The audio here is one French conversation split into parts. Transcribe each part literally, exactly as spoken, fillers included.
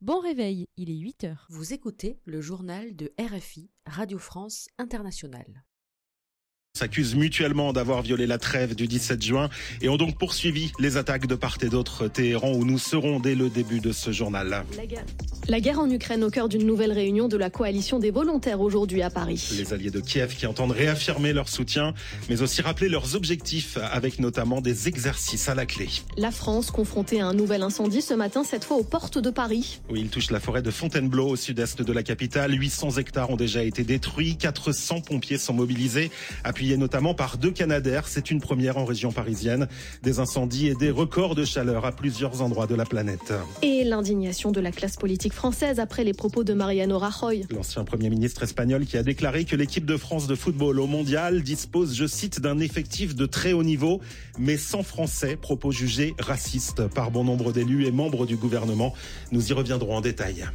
Bon réveil, il est huit heures. Vous écoutez le journal de R F I, Radio France Internationale. S'accusent mutuellement d'avoir violé la trêve du dix-sept juin et ont donc poursuivi les attaques de part et d'autre. Téhéran, où nous serons dès le début de ce journal. La guerre. La guerre en Ukraine au cœur d'une nouvelle réunion de la coalition des volontaires aujourd'hui à Paris. Les alliés de Kiev qui entendent réaffirmer leur soutien, mais aussi rappeler leurs objectifs avec notamment des exercices à la clé. La France confrontée à un nouvel incendie ce matin, cette fois aux portes de Paris. Oui, il touche la forêt de Fontainebleau au sud-est de la capitale. huit cents hectares ont déjà été détruits, quatre cents pompiers sont mobilisés, appuyés notamment par deux Canadair. C'est une première en région parisienne. Des incendies et des records de chaleur à plusieurs endroits de la planète. Et l'indignation de la classe politique française après les propos de Mariano Rajoy. L'ancien Premier ministre espagnol qui a déclaré que l'équipe de France de football au mondial dispose, je cite, d'un effectif de très haut niveau, mais sans Français, propos jugés racistes par bon nombre d'élus et membres du gouvernement. Nous y reviendrons en détail.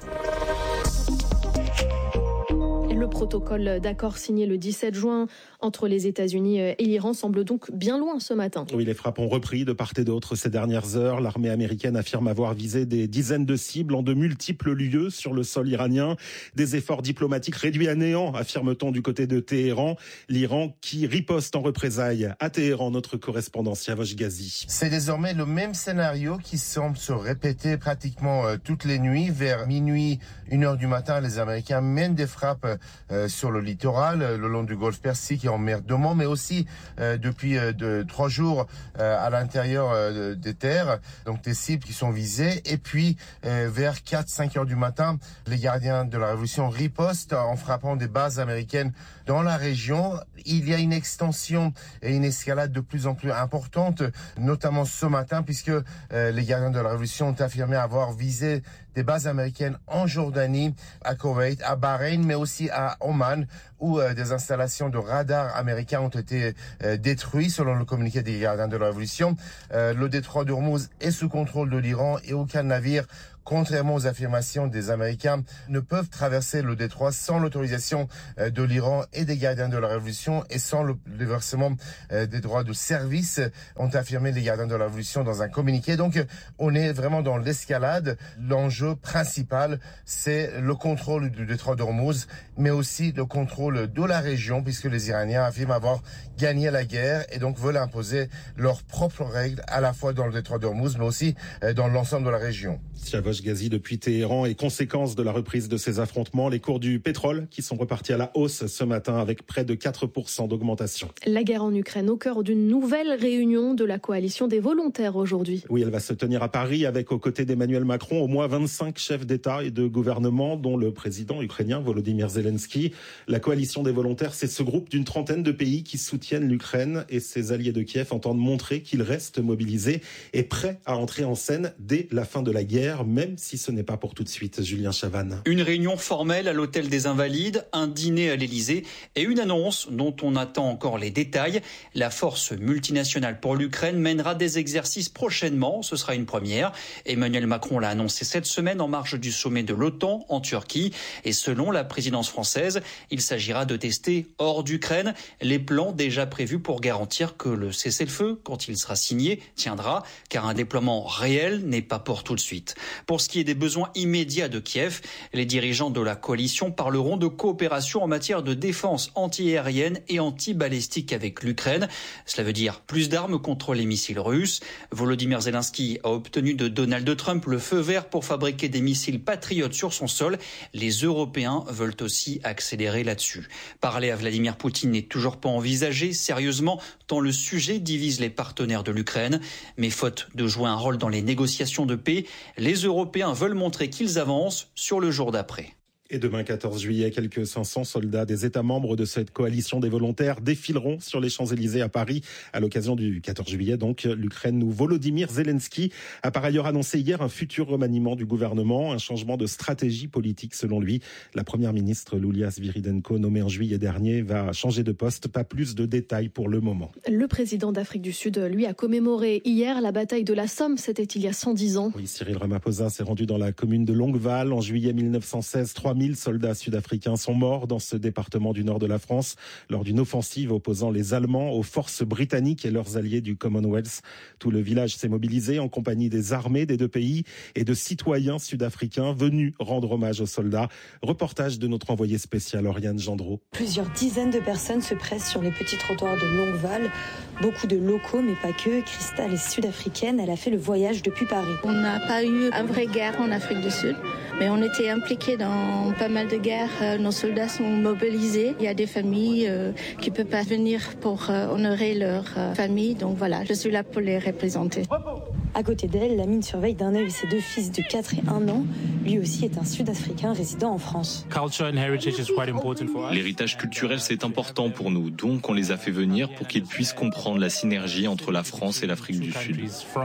Le protocole d'accord signé le dix-sept juin entre les États-Unis et l'Iran semble donc bien loin ce matin. Oui, les frappes ont repris de part et d'autre ces dernières heures. L'armée américaine affirme avoir visé des dizaines de cibles en de multiples lieux sur le sol iranien. Des efforts diplomatiques réduits à néant, affirme-t-on du côté de Téhéran. L'Iran qui riposte en représailles à Téhéran, notre correspondant Siavash Ghazi. C'est désormais le même scénario qui semble se répéter pratiquement euh, toutes les nuits. Vers minuit, une heure du matin, les Américains mènent des frappes Euh, sur le littoral, euh, le long du golfe Persique et en mer d'Oman, mais aussi euh, depuis euh, de, trois jours euh, à l'intérieur euh, des terres, donc des cibles qui sont visées. Et puis euh, vers quatre cinq heures du matin, les gardiens de la révolution ripostent en frappant des bases américaines dans la région. Il y a une extension et une escalade de plus en plus importante, notamment ce matin, puisque euh, les gardiens de la révolution ont affirmé avoir visé des bases américaines en Jordanie, à Koweït, à Bahreïn, mais aussi à Oman, où euh, des installations de radars américains ont été euh, détruites, selon le communiqué des gardiens de la Révolution. Euh, le détroit d'Ormuz est sous contrôle de l'Iran et aucun navire, contrairement aux affirmations des Américains, ne peuvent traverser le détroit sans l'autorisation euh, de l'Iran et des gardiens de la Révolution et sans le déversement euh, des droits de service, ont affirmé les gardiens de la Révolution dans un communiqué. Donc, on est vraiment dans l'escalade. L'enjeu principal, c'est le contrôle du détroit d'Ormuz, mais aussi le contrôle de la région, puisque les Iraniens affirment avoir gagné la guerre et donc veulent imposer leurs propres règles, à la fois dans le détroit d'Ormuz, mais aussi euh, dans l'ensemble de la région. Siavash Ghazi depuis Téhéran, et conséquence de la reprise de ces affrontements, les cours du pétrole qui sont repartis à la hausse ce matin avec près de quatre pour cent d'augmentation. La guerre en Ukraine au cœur d'une nouvelle réunion de la coalition des volontaires aujourd'hui. Oui, elle va se tenir à Paris avec, aux côtés d'Emmanuel Macron, au moins vingt-cinq chefs d'État et de gouvernement, dont le président ukrainien Volodymyr Zelensky. La coalition des volontaires, c'est ce groupe d'une trentaine de pays qui soutiennent l'Ukraine, et ses alliés de Kiev entendent montrer qu'ils restent mobilisés et prêts à entrer en scène dès la fin de la guerre, même si ce n'est pas pour tout de suite. Julien Chavannes. Une réunion formelle à l'hôtel des Invalides, un dîner à l'Élysée et une annonce dont on attend encore les détails. La force multinationale pour l'Ukraine mènera des exercices prochainement. Ce sera une première. Emmanuel Macron l'a annoncé cette semaine en marge du sommet de l'OTAN en Turquie. Et selon la présidence française, il s'agira de tester hors d'Ukraine les plans déjà prévus pour garantir que le cessez-le-feu, quand il sera signé, tiendra, car un déploiement réel n'est pas pour tout de suite. Pour ce qui est des besoins immédiats de Kiev, les dirigeants de la coalition parleront de coopération en matière de défense antiaérienne et anti-balistique avec l'Ukraine. Cela veut dire plus d'armes contre les missiles russes. Volodymyr Zelensky a obtenu de Donald Trump le feu vert pour fabriquer des missiles patriotes sur son sol. Les Européens veulent aussi accélérer là-dessus. Parler à Vladimir Poutine n'est toujours pas envisagé sérieusement, tant le sujet divise les partenaires de l'Ukraine. Mais faute de jouer un rôle dans les négociations de paix, les Européens veulent montrer qu'ils avancent sur le jour d'après. Et demain, quatorze juillet, quelques cinq cents soldats des États membres de cette coalition des volontaires défileront sur les Champs-Élysées à Paris à l'occasion du quatorze juillet. Donc, l'Ukraine où Volodymyr Zelensky a par ailleurs annoncé hier un futur remaniement du gouvernement, un changement de stratégie politique selon lui. La première ministre Loulia Sviridenko, nommée en juillet dernier, va changer de poste. Pas plus de détails pour le moment. Le président d'Afrique du Sud, lui, a commémoré hier la bataille de la Somme. C'était il y a cent dix ans. Oui, Cyril Ramaphosa s'est rendu dans la commune de Longueval en juillet mille neuf cent seize. trois mille mille soldats sud-africains sont morts dans ce département du nord de la France lors d'une offensive opposant les Allemands aux forces britanniques et leurs alliés du Commonwealth. Tout le village s'est mobilisé en compagnie des armées des deux pays et de citoyens sud-africains venus rendre hommage aux soldats. Reportage de notre envoyé spécial Oriane Gendreau. Plusieurs dizaines de personnes se pressent sur les petits trottoirs de Longueval. Beaucoup de locaux, mais pas que. Christelle est sud-africaine, elle a fait le voyage depuis Paris. On n'a pas eu une vraie guerre en Afrique du Sud, mais on était impliqués dans pas mal de guerres. Nos soldats sont mobilisés. Il y a des familles euh, qui ne peuvent pas venir pour euh, honorer leur euh, famille. Donc voilà, je suis là pour les représenter. À côté d'elle, Lamine surveille d'un œil ses deux fils de quatre et un an. Lui aussi est un Sud-Africain résidant en France. L'héritage culturel, c'est important pour nous. Donc on les a fait venir pour qu'ils puissent comprendre la synergie entre la France et l'Afrique du Sud.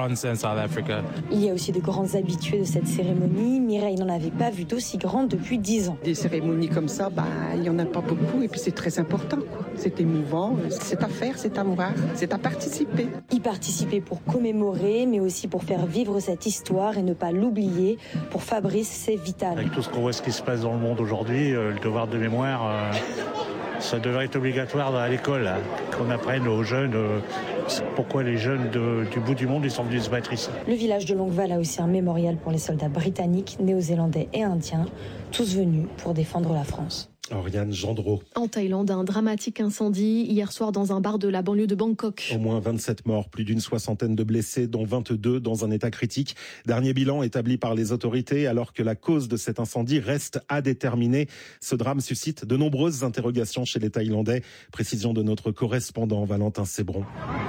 Il y a aussi de grands habitués de cette cérémonie. Mireille n'en avait pas vu d'aussi grande depuis dix ans. Des cérémonies comme ça, bah, il n'y en a pas beaucoup et puis c'est très important, quoi. C'est émouvant, c'est à faire, c'est à voir, c'est à participer. Y participer pour commémorer, mais aussi pour faire vivre cette histoire et ne pas l'oublier. Pour Fabrice, c'est vital. Avec tout ce qu'on voit, ce qui se passe dans le monde aujourd'hui, euh, le devoir de mémoire, euh, ça devrait être obligatoire à l'école, hein, qu'on apprenne aux jeunes euh, pourquoi les jeunes de, du bout du monde ils sont venus se battre ici. Le village de Longueval a aussi un mémorial pour les soldats britanniques, néo-zélandais et indiens, tous venus pour défendre la France. Oriane Gendreau. En Thaïlande, un dramatique incendie hier soir dans un bar de la banlieue de Bangkok. Au moins vingt-sept morts, plus d'une soixantaine de blessés, dont vingt-deux dans un état critique. Dernier bilan établi par les autorités, alors que la cause de cet incendie reste à déterminer. Ce drame suscite de nombreuses interrogations chez les Thaïlandais. Précision de notre correspondant Valentin Sébron.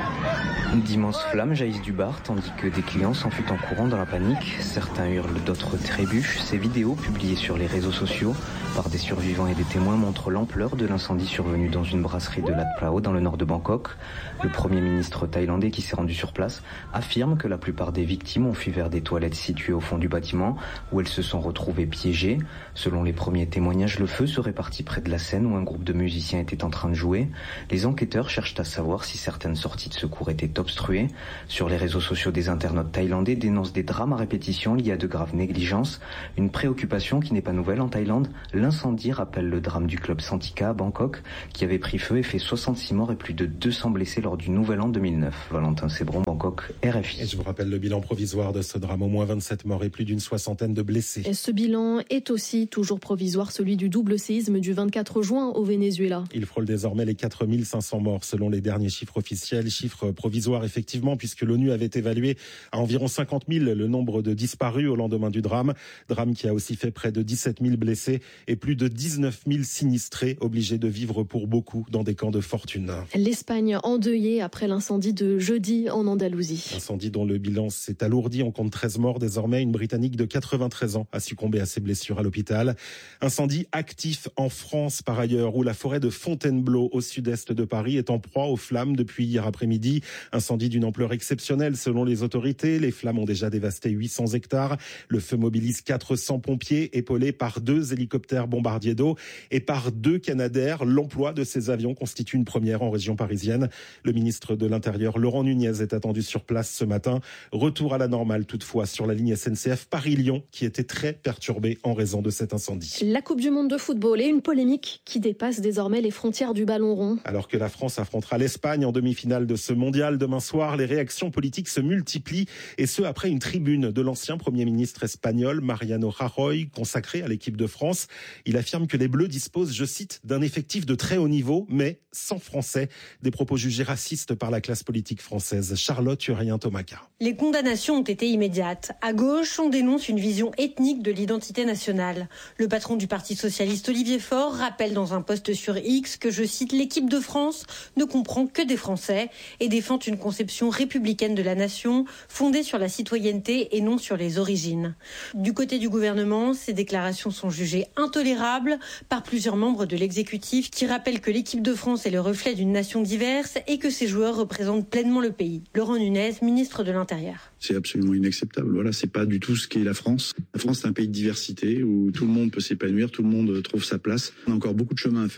D'immenses flammes jaillissent du bar, tandis que des clients s'enfuient en courant dans la panique. Certains hurlent, d'autres trébuchent. Ces vidéos, publiées sur les réseaux sociaux par des survivants et des témoins, montrent l'ampleur de l'incendie survenu dans une brasserie de Lat Phrao, dans le nord de Bangkok. Le Premier ministre thaïlandais, qui s'est rendu sur place, affirme que la plupart des victimes ont fui vers des toilettes situées au fond du bâtiment, où elles se sont retrouvées piégées. Selon les premiers témoignages, le feu serait parti près de la scène où un groupe de musiciens était en train de jouer. Les enquêteurs cherchent à savoir si certaines sorties de secours étaient obstruées. Sur les réseaux sociaux, des internautes thaïlandais dénoncent des drames à répétition liés à de graves négligences. Une préoccupation qui n'est pas nouvelle en Thaïlande. L'incendie rappelle le drame du club Santika à Bangkok, qui avait pris feu et fait soixante-six morts et plus de deux cents blessés lors du Nouvel An deux mille neuf. Valentin Sébron, Bangkok, R F I. Et je vous rappelle le bilan provisoire de ce drame, au moins vingt-sept morts et plus d'une soixantaine de blessés. Et ce bilan est aussi toujours provisoire, celui du double séisme du vingt-quatre juin au Venezuela. Il frôle désormais les quatre mille cinq cents morts selon les derniers chiffres officiels, chiffres provisoires effectivement, puisque l'ONU avait évalué à environ cinquante mille le nombre de disparus au lendemain du drame. Drame qui a aussi fait près de dix-sept mille blessés et plus de dix-neuf mille sinistrés, obligés de vivre pour beaucoup dans des camps de fortune. L'Espagne endeuillée après l'incendie de jeudi en Andalousie. Incendie dont le bilan s'est alourdi, on compte treize morts désormais. Une Britannique de quatre-vingt-treize ans a succombé à ses blessures à l'hôpital. Incendie actif en France par ailleurs, où la forêt de Fontainebleau au sud-est de Paris est en proie aux flammes depuis hier après-midi. Incendie d'une ampleur exceptionnelle selon les autorités. Les flammes ont déjà dévasté huit cents hectares. Le feu mobilise quatre cents pompiers épaulés par deux hélicoptères bombardiers d'eau et par deux Canadair. L'emploi de ces avions constitue une première en région parisienne. Le ministre de l'Intérieur, Laurent Nunez, est attendu sur place ce matin. Retour à la normale toutefois sur la ligne S N C F Paris-Lyon, qui était très perturbée en raison de cet incendie. La Coupe du Monde de football et une polémique qui dépasse désormais les frontières du ballon rond. Alors que la France affrontera l'Espagne en demi-finale de ce mondial demain soir, les réactions politiques se multiplient, et ce après une tribune de l'ancien Premier ministre espagnol Mariano Rajoy consacrée à l'équipe de France. Il affirme que les Bleus disposent, je cite, d'un effectif de très haut niveau, mais sans Français. Des propos jugés racistes par la classe politique française. Charlotte Urien-Tomaca. Les condamnations ont été immédiates. À gauche, on dénonce une vision ethnique de l'identité nationale. Le patron du Parti socialiste, Olivier Faure, rappelle dans un post sur X que, je cite, l'équipe de France ne comprend que des Français et défend une conception républicaine de la nation fondée sur la citoyenneté et non sur les origines. Du côté du gouvernement, ces déclarations sont jugées intolérables par plusieurs membres de l'exécutif qui rappellent que l'équipe de France est le reflet d'une nation diverse et que ses joueurs représentent pleinement le pays. Laurent Nunez, ministre de l'Intérieur. C'est absolument inacceptable. Voilà, c'est pas du tout ce qu'est la France. La France, c'est un pays de diversité où tout le monde peut s'épanouir, tout le monde trouve sa place. On a encore beaucoup de chemin à faire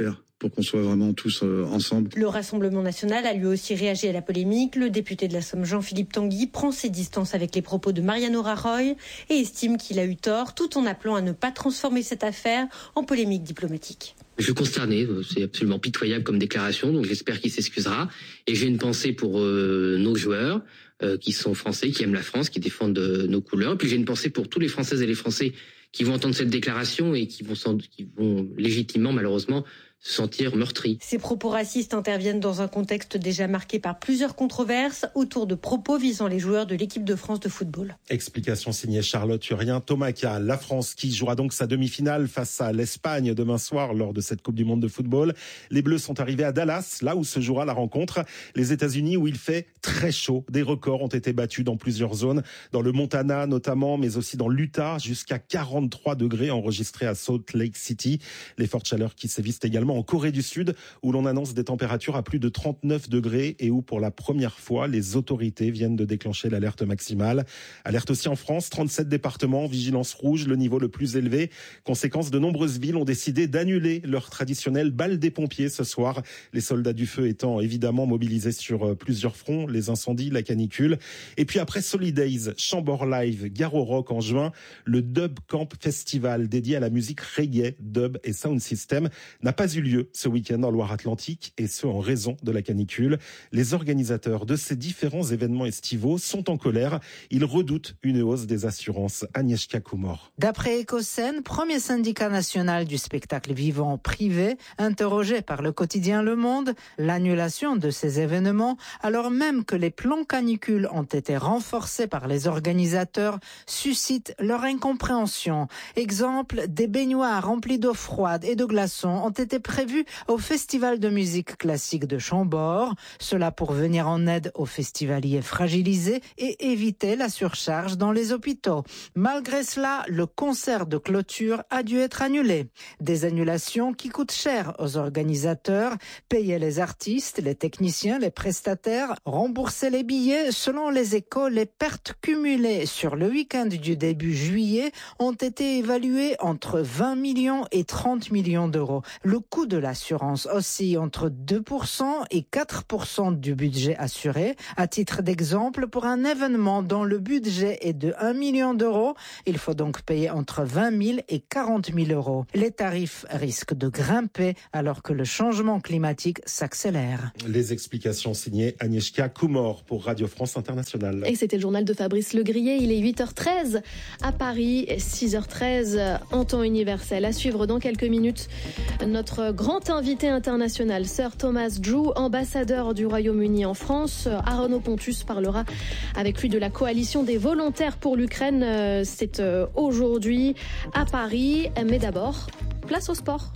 pour qu'on soit vraiment tous euh, ensemble. Le Rassemblement national a lui aussi réagi à la polémique. Le député de la Somme, Jean-Philippe Tanguy, prend ses distances avec les propos de Mariano Rajoy et estime qu'il a eu tort, tout en appelant à ne pas transformer cette affaire en polémique diplomatique. Je suis consterné, c'est absolument pitoyable comme déclaration, donc j'espère qu'il s'excusera. Et j'ai une pensée pour euh, nos joueurs, euh, qui sont français, qui aiment la France, qui défendent euh, nos couleurs. Puis j'ai une pensée pour tous les Françaises et les Français qui vont entendre cette déclaration et qui vont, qui vont légitimement, malheureusement, se sentir meurtris. Ces propos racistes interviennent dans un contexte déjà marqué par plusieurs controverses autour de propos visant les joueurs de l'équipe de France de football. Explication signée Charlotte Urien. Thomas Kahl, la France qui jouera donc sa demi-finale face à l'Espagne demain soir lors de cette Coupe du Monde de football. Les Bleus sont arrivés à Dallas, là où se jouera la rencontre. Les États-Unis où il fait très chaud. Des records ont été battus dans plusieurs zones, dans le Montana notamment, mais aussi dans l'Utah, jusqu'à quarante-trois degrés enregistrés à Salt Lake City. Les fortes chaleurs qui sévissent également en Corée du Sud, où l'on annonce des températures à plus de trente-neuf degrés et où pour la première fois, les autorités viennent de déclencher l'alerte maximale. Alerte aussi en France, trente-sept départements, vigilance rouge, le niveau le plus élevé. Conséquence, de nombreuses villes ont décidé d'annuler leur traditionnelle balle des pompiers ce soir. Les soldats du feu étant évidemment mobilisés sur plusieurs fronts, les incendies, la canicule. Et puis après Solidays, Chambord Live, Garo Rock en juin, le Dub Camp Festival dédié à la musique reggae, dub et sound system n'a pas eu lieu ce week-end en Loire-Atlantique, et ce en raison de la canicule. Les organisateurs de ces différents événements estivaux sont en colère. Ils redoutent une hausse des assurances. Agnieszka Kumor. D'après Ecocène, premier syndicat national du spectacle vivant privé, interrogé par le quotidien Le Monde, l'annulation de ces événements, alors même que les plans canicules ont été renforcés par les organisateurs, suscite leur incompréhension. Exemple, des baignoires remplies d'eau froide et de glaçons ont été prévu au Festival de musique classique de Chambord. Cela pour venir en aide aux festivaliers fragilisés et éviter la surcharge dans les hôpitaux. Malgré cela, le concert de clôture a dû être annulé. Des annulations qui coûtent cher aux organisateurs. Payer les artistes, les techniciens, les prestataires, rembourser les billets. Selon les Échos, les pertes cumulées sur le week-end du début juillet ont été évaluées entre vingt millions et trente millions d'euros. Le coût de l'assurance oscille entre deux pour cent et quatre pour cent du budget assuré. À titre d'exemple, pour un événement dont le budget est de un million d'euros, il faut donc payer entre vingt mille et quarante mille euros. Les tarifs risquent de grimper alors que le changement climatique s'accélère. Les explications signées Agnieszka Kumor pour Radio France Internationale. Et c'était le journal de Fabrice Legrier. Il est huit heures treize à Paris, six heures treize en temps universel. À suivre dans quelques minutes notre grand invité international, Sir Thomas Drew, ambassadeur du Royaume-Uni en France. Arnaud Pontus parlera avec lui de la coalition des volontaires pour l'Ukraine. C'est aujourd'hui à Paris. Mais d'abord, place au sport.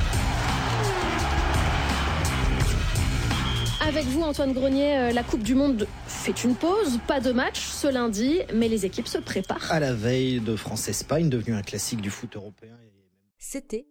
Avec vous, Antoine Grenier, la Coupe du Monde fait une pause, pas de match ce lundi, mais les équipes se préparent. À la veille de France-Espagne, devenu un classique du foot européen. C'était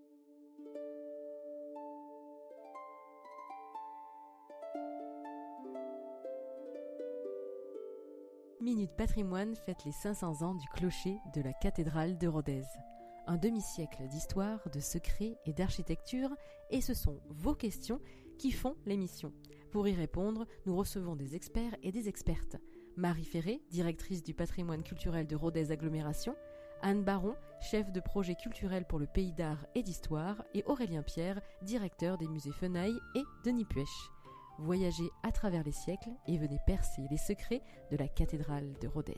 Minute Patrimoine fête les cinq cents ans du clocher de la cathédrale de Rodez. Un demi-siècle d'histoire, de secrets et d'architecture, et ce sont vos questions qui font l'émission. Pour y répondre, nous recevons des experts et des expertes. Marie Ferré, directrice du patrimoine culturel de Rodez Agglomération, Anne Baron, chef de projet culturel pour le pays d'art et d'histoire, et Aurélien Pierre, directeur des musées Fenaille et Denis Puech. Voyagez à travers les siècles et venez percer les secrets de la cathédrale de Rodez.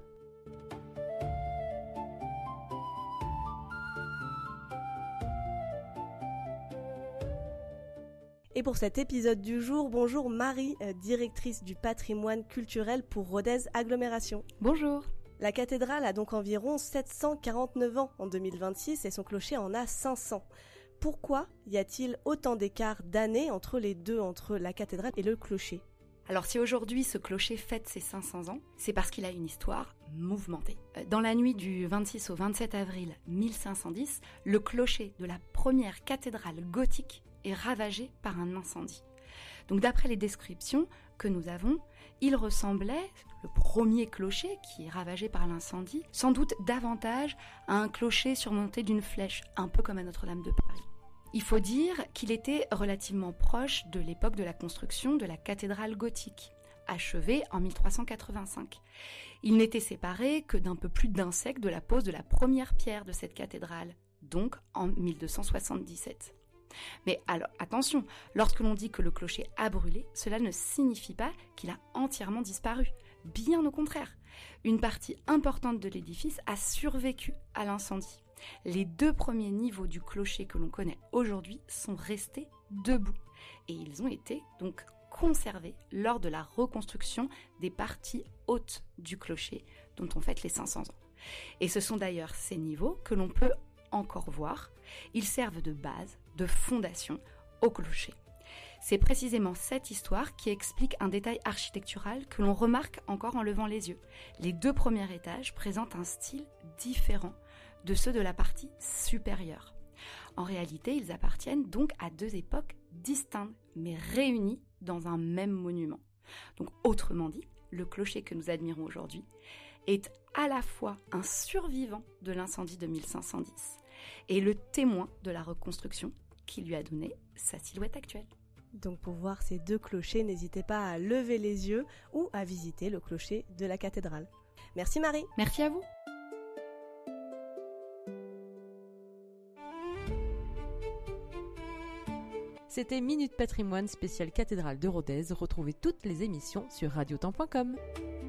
Et pour cet épisode du jour, bonjour Marie, directrice du patrimoine culturel pour Rodez Agglomération. Bonjour. La cathédrale a donc environ sept cent quarante-neuf ans en deux mille vingt-six et son clocher en a cinq cents. Pourquoi y a-t-il autant d'écart d'années entre les deux, entre la cathédrale et le clocher ? Alors si aujourd'hui ce clocher fête ses cinq cents ans, c'est parce qu'il a une histoire mouvementée. Dans la nuit du vingt-six au vingt-sept avril mille cinq cent dix, le clocher de la première cathédrale gothique est ravagé par un incendie. Donc d'après les descriptions que nous avons, il ressemblait, le premier clocher qui est ravagé par l'incendie, sans doute davantage à un clocher surmonté d'une flèche, un peu comme à Notre-Dame de Paris. Il faut dire qu'il était relativement proche de l'époque de la construction de la cathédrale gothique, achevée en mille trois cent quatre-vingt-cinq. Il n'était séparé que d'un peu plus d'un siècle de la pose de la première pierre de cette cathédrale, donc en mille deux cent soixante-dix-sept. Mais alors, attention, lorsque l'on dit que le clocher a brûlé, cela ne signifie pas qu'il a entièrement disparu. Bien au contraire, une partie importante de l'édifice a survécu à l'incendie. Les deux premiers niveaux du clocher que l'on connaît aujourd'hui sont restés debout et ils ont été donc conservés lors de la reconstruction des parties hautes du clocher dont on fête les cinq cents ans. Et ce sont d'ailleurs ces niveaux que l'on peut encore voir. Ils servent de base, de fondation au clocher. C'est précisément cette histoire qui explique un détail architectural que l'on remarque encore en levant les yeux. Les deux premiers étages présentent un style différent de ceux de la partie supérieure. En réalité, ils appartiennent donc à deux époques distinctes, mais réunies dans un même monument. Donc, autrement dit, le clocher que nous admirons aujourd'hui est à la fois un survivant de l'incendie de mille cinq cent dix et le témoin de la reconstruction qui lui a donné sa silhouette actuelle. Donc pour voir ces deux clochers, n'hésitez pas à lever les yeux ou à visiter le clocher de la cathédrale. Merci Marie. Merci à vous. C'était Minute Patrimoine spéciale cathédrale de Rodez. Retrouvez toutes les émissions sur radiotemps point com.